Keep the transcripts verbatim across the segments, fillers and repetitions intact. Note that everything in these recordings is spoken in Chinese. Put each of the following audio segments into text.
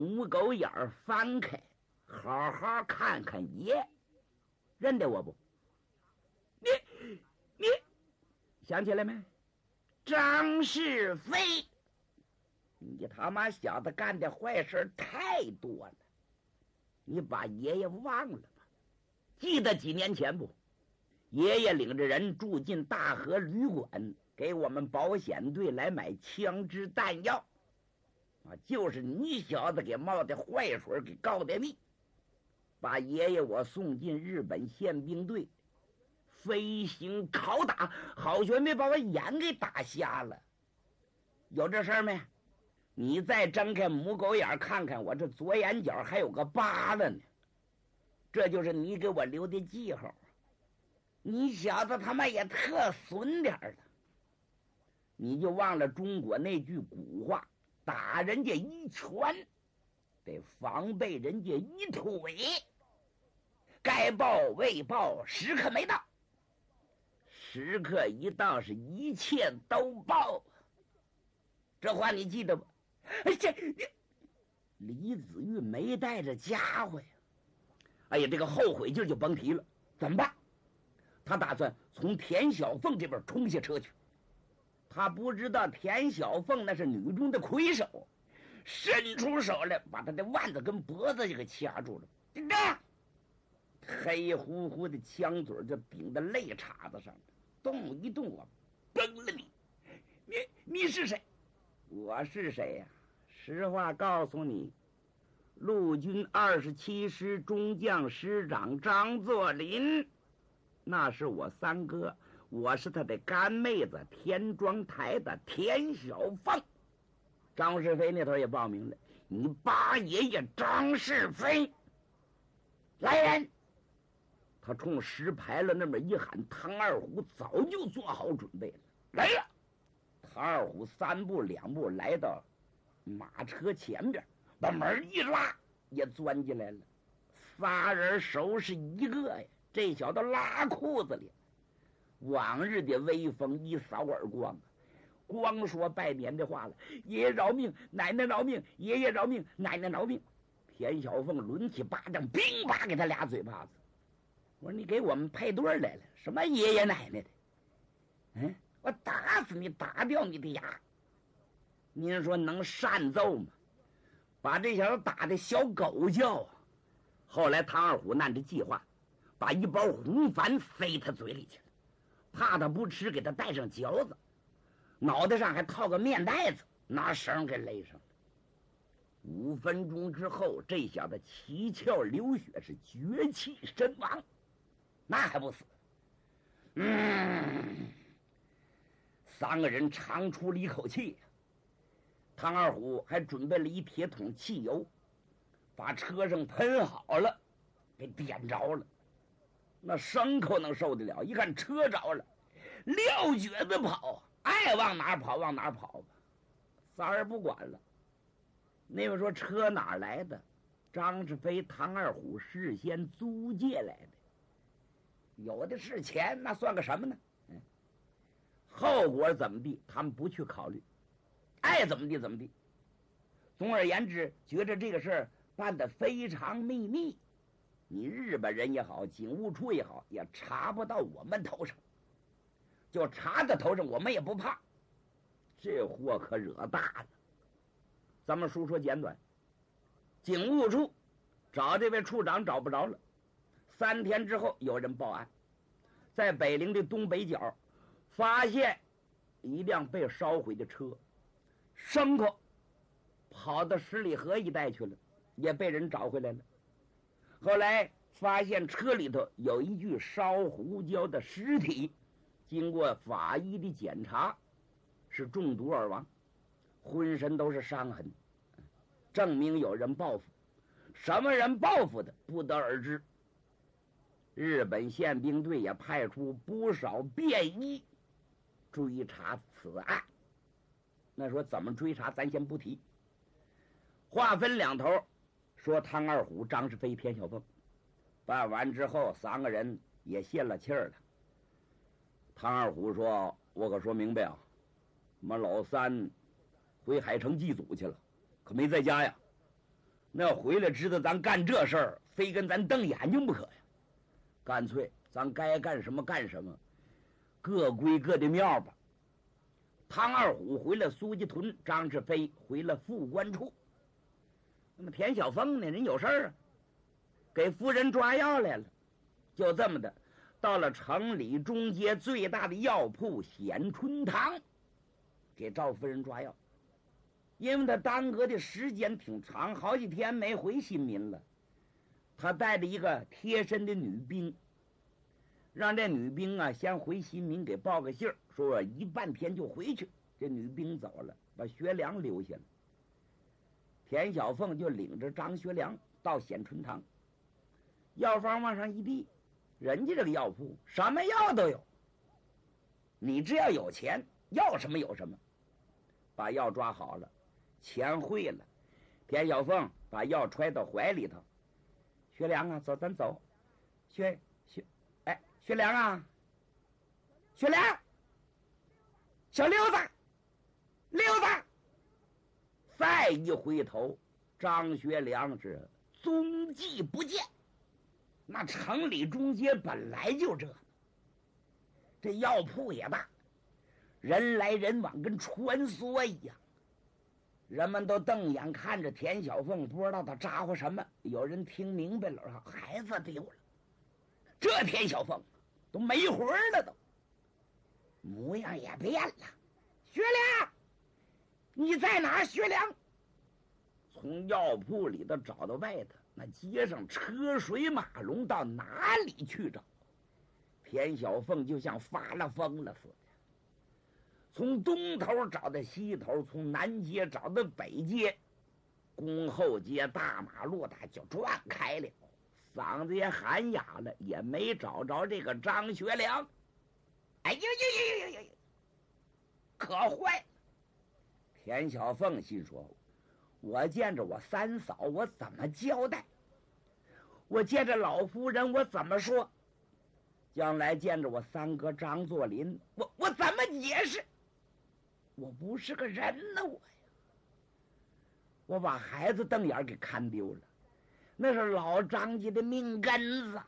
母狗眼儿翻开，好好看看爷，认得我不？你你想起来没？张世飞，你他妈小子干的坏事太多了，你把爷爷忘了吧？记得几年前不？爷爷领着人住进大河旅馆，给我们保险队来买枪支弹药啊，就是你小子给冒的坏水给告的密，把爷爷我送进日本宪兵队飞行拷打，好悬没把我眼给打瞎了。有这事儿没？你再睁开母狗眼看看，我这左眼角还有个疤了呢，这就是你给我留的记号。你小子他妈也特损点了，你就忘了中国那句古话，打人家一拳得防备人家一腿，该报未报，时刻没到，时刻一到是一切都报。这话你记得不？哎，这李子玉没带着家伙呀！哎呀，这个后悔劲就甭提了。怎么办？他打算从田小凤这边冲下车去。他不知道田小凤那是女中的魁首，伸出手来把他的腕子跟脖子就给掐住了。这样，黑乎乎的枪嘴就顶在肋叉子上，动一动我崩了你！你你是谁？我是谁呀、啊？实话告诉你，陆军二十七师中将师长张作霖，那是我三哥，我是他的干妹子田庄台的田小凤。张世飞那头也报名了，你八爷爷张世飞，来人！他冲石牌了那么一喊，唐二虎早就做好准备了，来了。唐二虎三步两步来到马车前边，把门一拉，也钻进来了。仨人手是一个呀，这小子拉裤子里，往日的威风一扫而光啊！光说拜年的话了，爷爷饶命，奶奶饶命，爷爷饶命，奶奶饶命。田小凤抡起巴掌，乒啪给他俩嘴巴子。我说你给我们配对来了，什么爷爷奶奶的？嗯，我打死你，打掉你的牙！您说能善奏吗？把这小子打的小狗叫啊！后来唐二虎按着计划，把一包红矾塞他嘴里去了，怕他不吃，给他带上嚼子，脑袋上还套个面袋子，拿绳给勒上了。五分钟之后，这小子七窍流血，是绝气身亡。那还不死？嗯，三个人长出了一口气。唐二虎还准备了一铁桶汽油，把车上喷好了，给点着了。那牲口能受得了？一看车着了，撂蹶子跑，爱往哪儿跑往哪儿跑吧。三儿不管了。那位说车哪儿来的？张世飞、唐二虎事先租借来的，有的是钱，那算个什么呢？嗯，后果怎么地，他们不去考虑，爱怎么地怎么地。总而言之，觉着这个事儿办得非常秘密，你日本人也好，警务处也好，也查不到我们头上。就查到头上，我们也不怕。这祸可惹大了。咱们书说简短，警务处找这位处长找不着了。三天之后，有人报案，在北陵的东北角发现一辆被烧毁的车，牲口跑到十里河一带去了，也被人找回来了。后来发现车里头有一具烧胡椒的尸体，经过法医的检查，是中毒而亡，浑身都是伤痕，证明有人报复。什么人报复的不得而知。日本宪兵队也派出不少便衣追查此案。那说怎么追查咱先不提，话分两头，说唐二虎、张世飞、田小凤。办完之后，三个人也泄了气儿了。唐二虎说：“我可说明白啊，我们老三回海城祭祖去了，可没在家呀。 那回来知道咱干这事儿，非跟咱瞪眼睛不可呀。干脆咱该干什么干什么，各归各的庙吧。唐二虎回了苏家屯，张世飞回了副官处。那么田小凤呢，人有事儿啊，给夫人抓药来了。就这么的，到了城里中街最大的药铺显春堂，给赵夫人抓药。因为他耽搁的时间挺长，好几天没回新民了。他带着一个贴身的女兵，让这女兵啊先回新民给报个信儿，说我一半天就回去。这女兵走了，把学良留下了。田小凤就领着张学良到显春堂，药方往上一递，人家这个药铺什么药都有，你只要有钱，要什么有什么。把药抓好了，钱汇了，田小凤把药揣到怀里头。学良啊，走，咱走。学学，哎，学良啊，学良，小溜子，溜子。再一回头，张学良是踪迹不见。那城里中街本来就这，这药铺也大，人来人往，跟穿梭一样。人们都瞪眼看着田小凤，不知道他咋呼什么。有人听明白了，孩子丢了。这田小凤都没魂了，都模样也变了。学良，你在哪？学良从药铺里头找到外头，那街上车水马龙，到哪里去找？田小凤就像发了疯了似的。从东头找到西头，从南街找到北街，宫后街、大马路他就转开了，嗓子也喊哑了，也没找着这个张学良。哎呦呦呦呦呦呦，可坏了！田小凤心说：我见着我三嫂，我怎么交代？我见着老夫人，我怎么说？将来见着我三哥张作霖，我我怎么解释？我不是个人呢，我呀！我把孩子瞪眼给看丢了，那是老张家的命根子，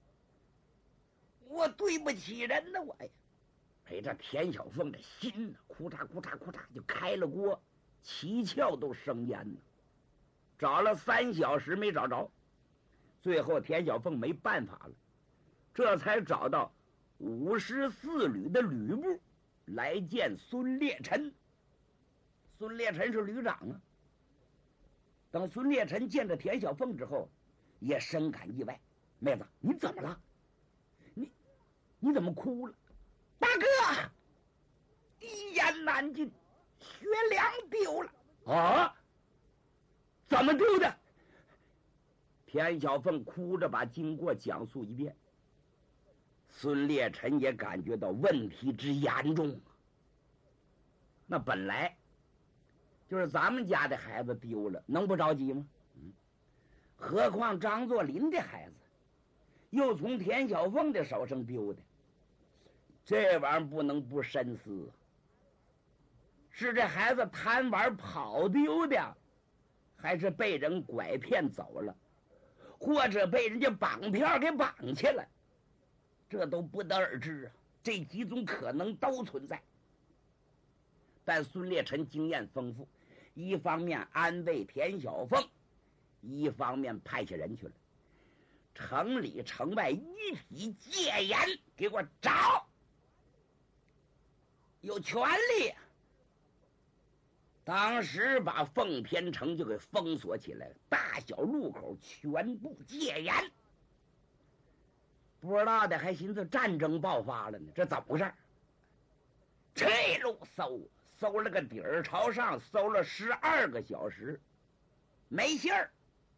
我对不起人呢，我呀！哎，这田小凤的心呢，哭嚓哭嚓哭嚓就开了锅，七窍都生烟呢。找了三小时没找着，最后田小凤没办法了，这才找到五十四旅的吕布来见孙烈臣。孙烈臣是旅长啊。等孙烈臣见着田小凤之后，也深感意外。妹子，你怎么了？你你怎么哭了？大哥，一言难尽，学良丢了啊！怎么丢的？田小凤哭着把经过讲述一遍。孙烈臣也感觉到问题之严重。那本来就是咱们家的孩子丢了，能不着急吗？嗯，何况张作霖的孩子又从田小凤的手上丢的，这玩意儿不能不深思啊。是这孩子贪玩跑丢的，还是被人拐骗走了，或者被人家绑票给绑起来？这都不得而知啊，这几种可能都存在。但孙烈臣经验丰富，一方面安慰田小凤，一方面派下人去了，城里城外一体戒严，给我找，有权利。当时把奉天城就给封锁起来了，大小路口全部戒严。不知道的还寻思战争爆发了呢，这怎么回事？这路搜搜了个底儿朝上，搜了十二个小时，没信儿。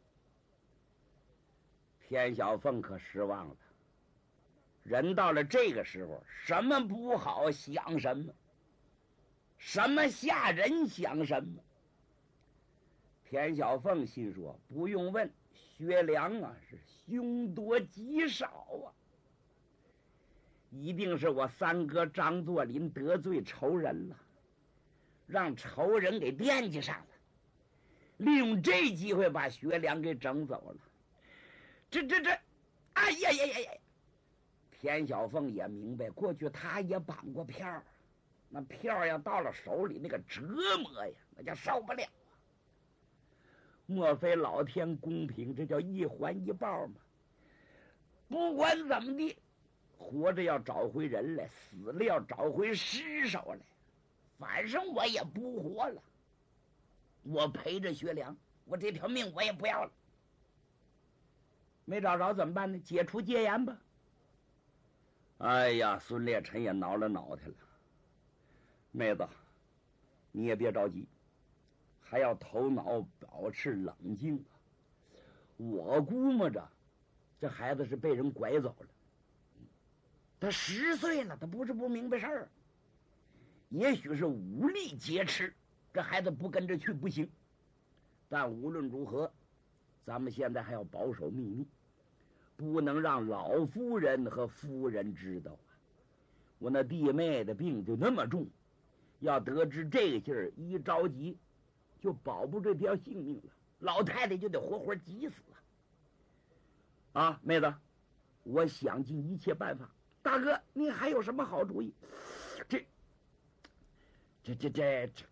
田小凤可失望了。人到了这个时候，什么不好想什么，什么吓人想什么。田小凤心说：不用问，薛良啊是凶多吉少啊，一定是我三哥张作霖得罪仇人了，让仇人给惦记上了。 利用这机会把薛良给整走了。这这这，哎呀呀呀呀！田小凤也明白，过去他也绑过票，那票要到了手里，那个折磨呀，那叫受不了啊！莫非老天公平，这叫一环一报吗？不管怎么地，活着要找回人来，死了要找回尸首来。反正我也不活了，我陪着薛良，我这条命我也不要了。没找着怎么办呢？解除戒严吧。哎呀，孙烈臣也挠了挠他了。妹子，你也别着急，还要头脑保持冷静啊。我估摸着，这孩子是被人拐走了。他十岁了，他不是不明白事儿。也许是武力劫持，这孩子不跟着去不行。但无论如何，咱们现在还要保守秘密，不能让老夫人和夫人知道啊。我那弟妹的病就那么重，要得知这个信儿，一着急就保不住这条性命了，老太太就得活活急死了。啊，妹子，我想尽一切办法。大哥，你还有什么好主意？这这这这这，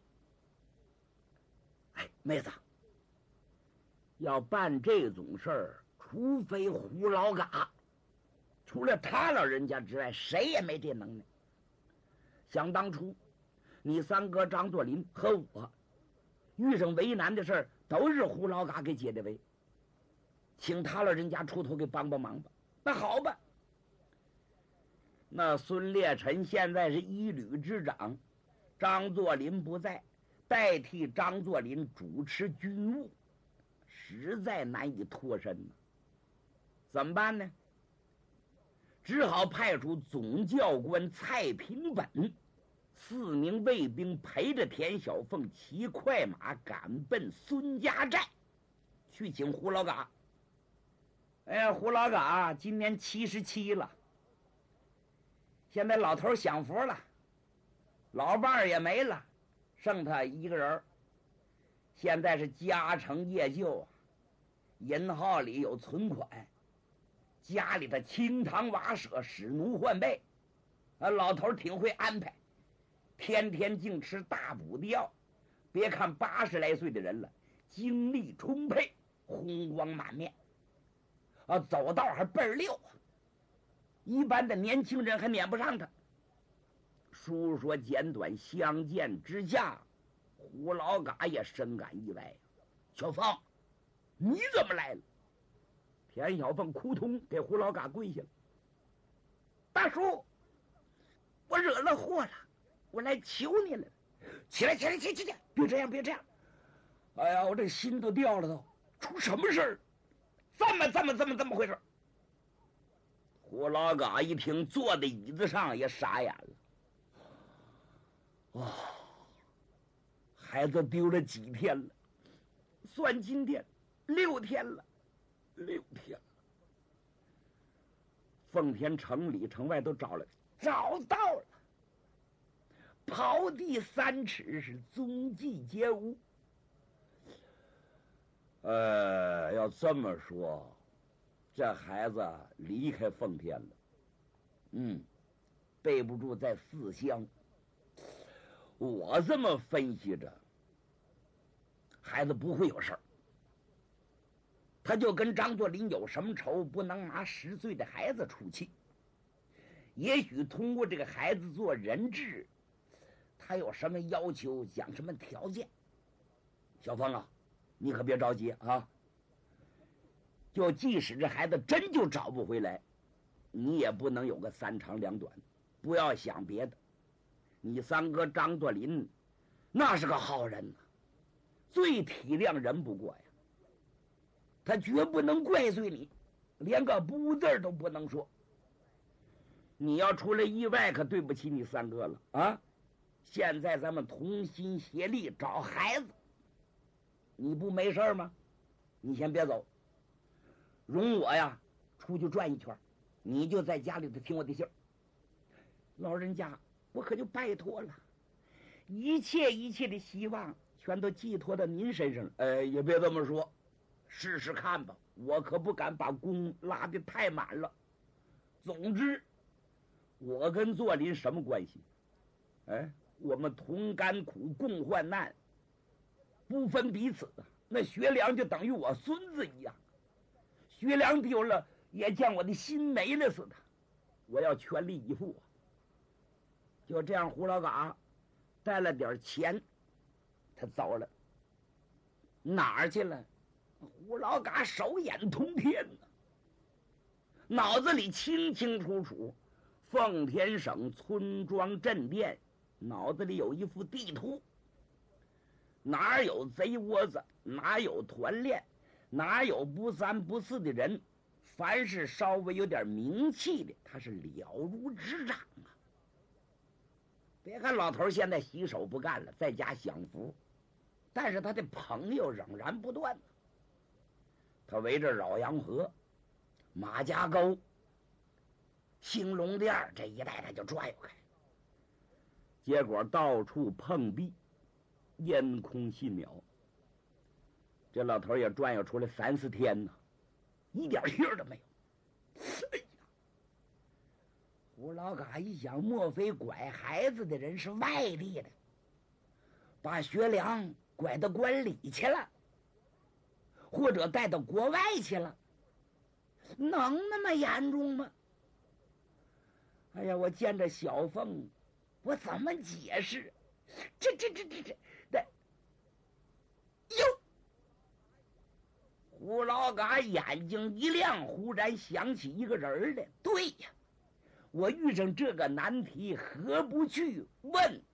哎，妹子，要办这种事儿，除非胡老嘎，除了他老人家之外，谁也没这能耐。想当初，你三哥张作霖和我遇上为难的事儿，都是胡老嘎给解的围，请他老人家出头给帮帮忙吧。那好吧。那孙烈臣现在是一旅之长，张作霖不在，代替张作霖主持军务，实在难以脱身呢。怎么办呢？只好派出总教官蔡平本四名卫兵陪着田小凤骑快马赶奔孙家寨，去请胡老嘎。哎呀，胡老嘎今年七十七了，现在老头享福了，老伴儿也没了，剩他一个人。现在是家成业就啊，银号里有存款，家里的清堂瓦舍，使奴换备，啊，老头挺会安排，天天净吃大补的药。别看八十来岁的人了，精力充沛，红光满面，啊，走道还倍儿溜啊，一般的年轻人还撵不上他。书说简短，相见之下，胡老嘎也深感意外。小凤，你怎么来了？田小凤扑通给胡老嘎跪下了。大叔，我惹了祸了，我来求你了。起来，起来，起起起！别这样，别这样！哎呀，我这心都掉了都，出什么事儿？这么这么这么这么回事？胡老嘎一听，坐在椅子上也傻眼了。哇、哦，孩子丢了几天了？算今天六天了，六天了。奉天城里城外都找了，找到了。刨地三尺，是踪迹皆无。呃，要这么说，这孩子离开奉天了，嗯，备不住在四乡。我这么分析着，孩子不会有事儿。他就跟张作霖有什么仇，不能拿十岁的孩子出气。也许通过这个孩子做人质，他有什么要求，讲什么条件。小芳啊，你可别着急啊。就即使这孩子真就找不回来，你也不能有个三长两短，不要想别的。你三哥张作霖那是个好人呐、啊，最体谅人不过呀。他绝不能怪罪你，连个不字都不能说。你要出了意外，可对不起你三哥了啊！现在咱们同心协力找孩子，你不没事吗？你先别走，容我呀出去转一圈，你就在家里头听我的信儿。老人家，我可就拜托了，一切一切的希望全全都寄托到您身上了。呃，也别这么说，试试看吧，我可不敢把弓拉得太满了。总之，我跟作霖什么关系？哎，我们同甘苦，共患难，不分彼此。那学良就等于我孙子一样，学良丢了，也像我的心没了似的。我要全力以赴。就这样，胡老嘎带了点钱，他走了。哪儿去了？胡老嘎手眼通天呢，脑子里清清楚楚，奉天省村庄镇店，脑子里有一幅地图。哪有贼窝子，哪有团练，哪有不三不四的人，凡是稍微有点名气的，他是了如指掌啊。别看老头现在洗手不干了，在家享福，但是他的朋友仍然不断。他围着饶阳河、马家沟、兴隆店这一带他就转悠开，结果到处碰壁，烟空信渺。这老头也转悠出来三四天呢，一点信儿都没有。哎呀，胡老嘎一想，莫非拐孩子的人是外地的，把学良拐到关里去了，或者带到国外去了，能那么严重吗？哎呀，我见着小凤，我怎么解释？这这这这这这，哟！胡老嘎眼睛一亮，忽然想起一个人来。对呀，我遇上这个难题，何不去问